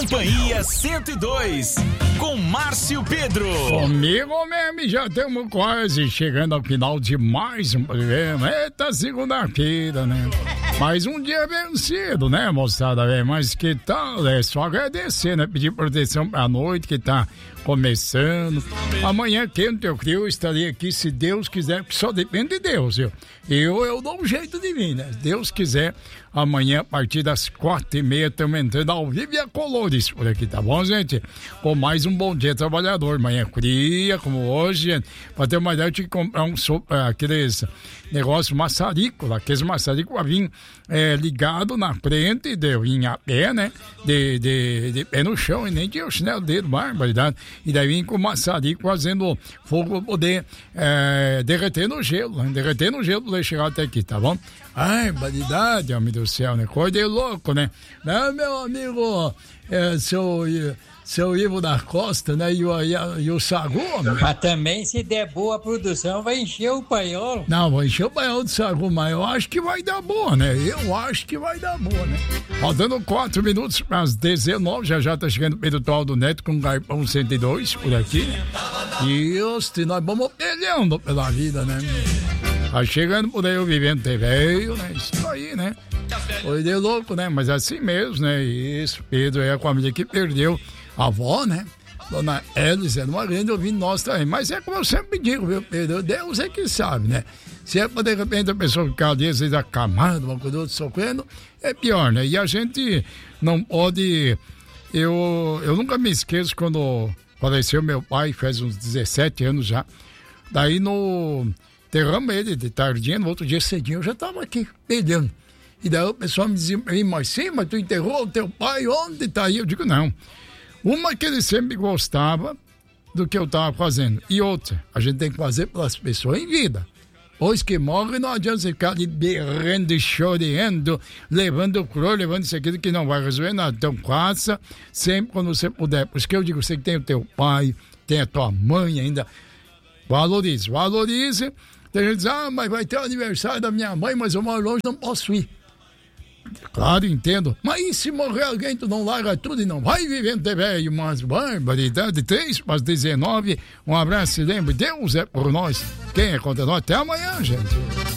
Companhia 102, com Márcio Pedro. Comigo mesmo, já estamos quase chegando ao final de mais um programa. Eita, segunda-feira, né? Mais um dia vencido, né, moçada? Mas que tal? É só agradecer, né? Pedir proteção pra noite que tá começando. Amanhã, quente ou frio, eu estarei aqui, se Deus quiser, porque só depende de Deus, viu? Eu dou um jeito de mim, né? Se Deus quiser, amanhã, a partir das 4h30, estamos entrando ao vivo e a colores por aqui, tá bom, gente? Com mais um Bom Dia Trabalhador. Manhã fria, como hoje, gente. Pra ter uma ideia, eu tinha que comprar aqueles negócios maçarico, aqueles maçaricos pra vir ligado na frente, deu em a pé, né? De pé no chão, e nem tinha o chinelo dele, barbaridade. E daí vim com o maçarico fazendo fogo pra poder derreter no gelo, né? Derreter no gelo pra poder chegar até aqui, tá bom? Ai, barbaridade, homem do céu, né? Coisa de louco, né? Não, meu amigo, seu Ivo da Costa, né? E o Sagu, né? Mas também, se der boa a produção, vai encher o paiol. Não, vai encher o paiol do Sagu, mas eu acho que vai dar boa, né? Eu acho que vai dar boa, né? Faltando 4 minutos para as 19, já tá chegando o Pedro Toldo Neto com o Garpão 102 por aqui. E nós vamos peleando pela vida, né? Tá chegando por aí o Vivendo TV, né? Isso aí, né? Foi de louco, né? Mas assim mesmo, né? Isso, Pedro é a família que perdeu a avó, né? Dona Elis era uma grande ouvinte nossa também. Mas é como eu sempre digo, viu, Pedro? Deus é que sabe, né? Se é pra de repente a pessoa ficar ali, às vezes acamada, uma coisa outra, sofrendo, é pior, né? E a gente não pode... Eu nunca me esqueço quando faleceu meu pai, faz uns 17 anos já. Daí derrama ele de tardinha, no outro dia cedinho eu já tava aqui, peleando. E daí o pessoal me dizia, mas sim, mas tu enterrou o teu pai, onde tá aí? Eu digo, não. Uma que ele sempre gostava do que eu tava fazendo. E outra, a gente tem que fazer pelas pessoas em vida. Pois que morre, não adianta você ficar ali berrando, chorando, levando flor, levando isso aqui que não vai resolver nada. Então faça sempre quando você puder. Por isso que eu digo, você que tem o teu pai, tem a tua mãe ainda, valorize. Tem gente que diz, mas vai ter o aniversário da minha mãe, mas eu moro longe, não posso ir. Claro, entendo. Mas e se morrer alguém, tu não larga tudo e não vai Vivendo TV? Umas barbaridade, 3:19. Um abraço e lembre, Deus é por nós. Quem é contra nós? Até amanhã, gente.